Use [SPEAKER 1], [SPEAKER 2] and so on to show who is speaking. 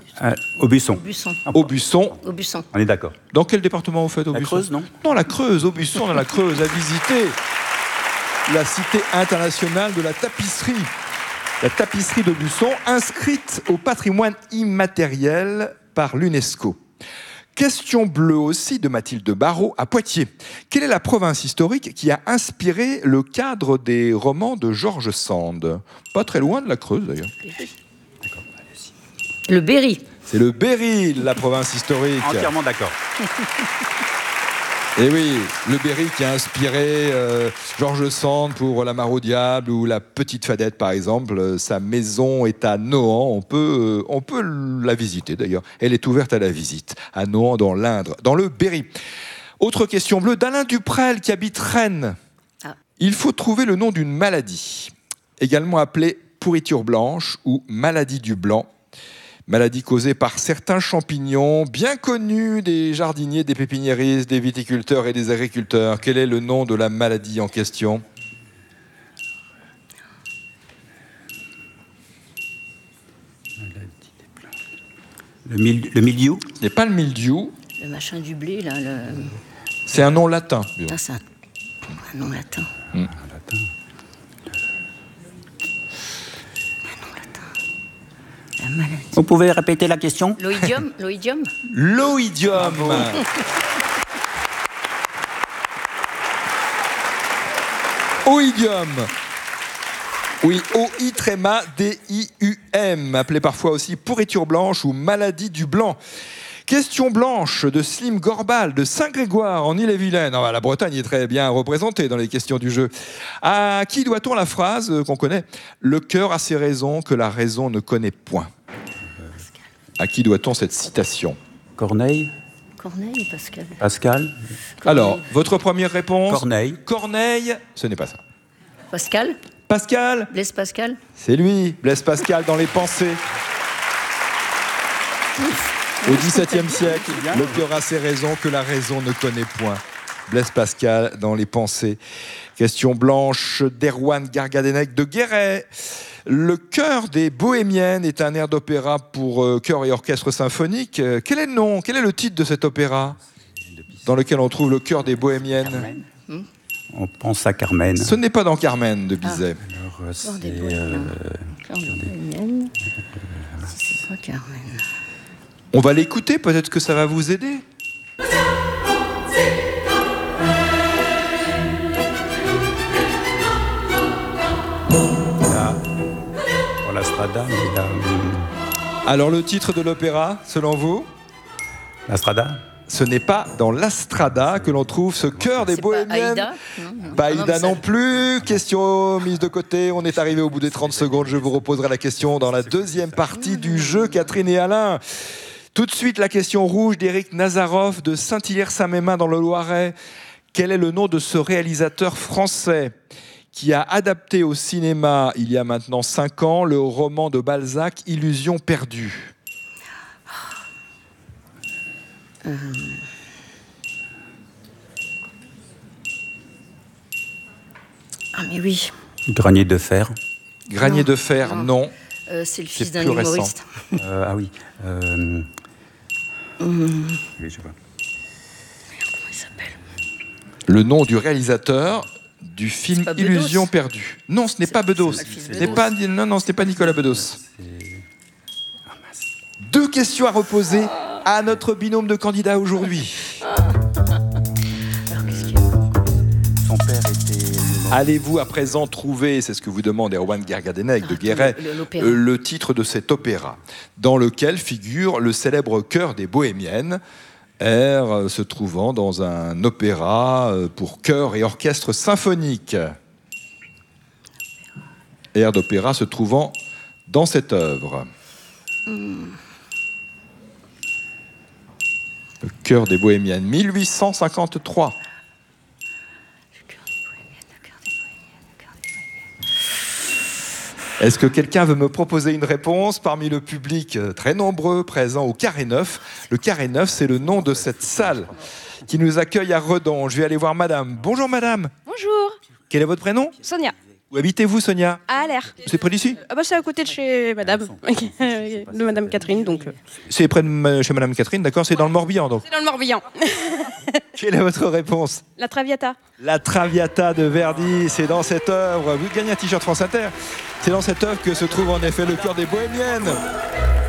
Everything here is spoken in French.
[SPEAKER 1] Aubusson.
[SPEAKER 2] Aubusson.
[SPEAKER 1] On est d'accord.
[SPEAKER 2] Dans quel département vous faites, Aubusson?
[SPEAKER 1] La Creuse, non?
[SPEAKER 2] Non, la Creuse. Aubusson, dans la Creuse, à visiter la cité internationale de la tapisserie. La tapisserie d'Aubusson, inscrite au patrimoine immatériel par l'UNESCO. Question bleue aussi de Mathilde Barrault à Poitiers. Quelle est la province historique qui a inspiré le cadre des romans de George Sand? Pas très loin de la Creuse, d'ailleurs.
[SPEAKER 3] Le Berry.
[SPEAKER 2] C'est le Berry, la province historique.
[SPEAKER 1] Entièrement d'accord.
[SPEAKER 2] Et oui, le Berry qui a inspiré George Sand pour La Mare au Diable ou La Petite Fadette, par exemple. Sa maison est à Nohant. On peut la visiter, d'ailleurs. Elle est ouverte à la visite, à Nohant, dans l'Indre, dans le Berry. Autre question bleue d'Alain Duprel, qui habite Rennes. Il faut trouver le nom d'une maladie, également appelée pourriture blanche ou maladie du blanc. Maladie causée par certains champignons bien connus des jardiniers, des pépiniéristes, des viticulteurs et des agriculteurs. Quel est le nom de la maladie en question?
[SPEAKER 1] Le mildiou?
[SPEAKER 2] Ce n'est pas le mildiou.
[SPEAKER 3] Le machin du blé, là.
[SPEAKER 2] C'est un nom latin.
[SPEAKER 3] Putain, c'est un nom latin.
[SPEAKER 1] Vous pouvez répéter la question?
[SPEAKER 3] L'oïdium.
[SPEAKER 2] L'oïdium. Oïdium. Oui, O-I-D-I-U-M, appelé parfois aussi pourriture blanche ou maladie du blanc. Question blanche de Slim Gorbal de Saint-Grégoire en Ille-et-Vilaine. La Bretagne est très bien représentée dans les questions du jeu. À qui doit-on la phrase qu'on connaît? Le cœur a ses raisons que la raison ne connaît point. À qui doit-on cette citation?
[SPEAKER 1] Corneille?
[SPEAKER 3] Corneille ou Pascal?
[SPEAKER 1] Pascal?
[SPEAKER 2] Alors, votre première réponse?
[SPEAKER 1] Corneille.
[SPEAKER 2] Corneille, ce n'est pas ça.
[SPEAKER 3] Pascal?
[SPEAKER 2] Pascal?
[SPEAKER 3] Blaise Pascal?
[SPEAKER 2] C'est lui, Blaise Pascal dans Les Pensées. Au XVIIe siècle, le cœur a ses raisons que la raison ne connaît point. Blaise Pascal dans Les Pensées. Question blanche d'Erwan Gargadenec de Guéret. Le chœur des Bohémiennes est un air d'opéra pour chœur et orchestre symphonique. Quel est le nom, quel est le titre de cet opéra dans lequel on trouve le chœur des Bohémiennes?
[SPEAKER 1] On pense à Carmen.
[SPEAKER 2] Ce n'est pas dans Carmen de Bizet.
[SPEAKER 1] Alors, c'est...
[SPEAKER 3] C'est pas Carmen.
[SPEAKER 2] On va l'écouter, peut-être que ça va vous aider.
[SPEAKER 1] Pour la Strada, il a...
[SPEAKER 2] Alors le titre de l'opéra, selon vous?
[SPEAKER 1] La Strada?
[SPEAKER 2] Ce n'est pas dans La Strada que l'on trouve ce chœur des Bohémiennes.
[SPEAKER 3] Pas Aïda?
[SPEAKER 2] Pas Aïda non plus. Question mise de côté. On est arrivé au bout des 30 secondes. Je vous reposerai la question dans la deuxième partie du jeu, Catherine et Alain. Tout de suite, la question rouge d'Éric Nazaroff de Saint-Hilaire-Saint-Mémin dans le Loiret. Quel est le nom de ce réalisateur français qui a adapté au cinéma, il y a maintenant 5 ans, le roman de Balzac, Illusion perdue?
[SPEAKER 3] Ah mais oui.
[SPEAKER 1] Granier de fer.
[SPEAKER 2] Granier de fer, non.
[SPEAKER 3] C'est le fils d'un
[SPEAKER 2] plus récent.
[SPEAKER 3] humoriste.
[SPEAKER 1] Ah oui. Oui, je vois.
[SPEAKER 3] Comment il s'appelle?
[SPEAKER 2] Le nom du réalisateur du film
[SPEAKER 3] pas Bedos?
[SPEAKER 2] Illusion perdue. Non, ce n'est pas Bedos.
[SPEAKER 3] c'est le fils
[SPEAKER 2] Ce
[SPEAKER 3] de
[SPEAKER 2] n'est
[SPEAKER 3] Bedos.
[SPEAKER 2] pas, non, ce n'est pas Nicolas Bedos. 2 questions à reposer à notre binôme de candidats aujourd'hui.
[SPEAKER 3] Alors qu'est-ce qu'il y a?
[SPEAKER 1] Son père était...
[SPEAKER 2] Allez-vous à présent trouver, c'est ce que vous demande Erwan Gargadenec de Guéret,
[SPEAKER 3] l'opéra.
[SPEAKER 2] le titre de cet opéra, dans lequel figure le célèbre chœur des Bohémiennes, air se trouvant dans un opéra pour chœur et orchestre symphonique. Air d'opéra se trouvant dans cette œuvre. Le chœur des Bohémiennes, 1853. Est-ce que quelqu'un veut me proposer une réponse parmi le public très nombreux présent au Carré Neuf? Le Carré Neuf, c'est le nom de cette salle qui nous accueille à Redon. Je vais aller voir madame. Bonjour madame.
[SPEAKER 4] Bonjour,
[SPEAKER 2] Quel est votre prénom?
[SPEAKER 4] Sonia.
[SPEAKER 2] Où habitez-vous, Sonia?
[SPEAKER 4] À l'air.
[SPEAKER 2] C'est près d'ici?
[SPEAKER 4] Ah bah c'est à côté de chez madame, de madame Catherine, donc.
[SPEAKER 2] C'est près de chez Madame Catherine, d'accord? C'est dans le Morbihan, donc.
[SPEAKER 4] C'est dans le Morbihan.
[SPEAKER 2] Quelle est votre réponse?
[SPEAKER 4] La Traviata.
[SPEAKER 2] La Traviata de Verdi, c'est dans cette œuvre. Vous gagnez un t-shirt France Inter. C'est dans cette œuvre que se trouve en effet le cœur des Bohémiennes.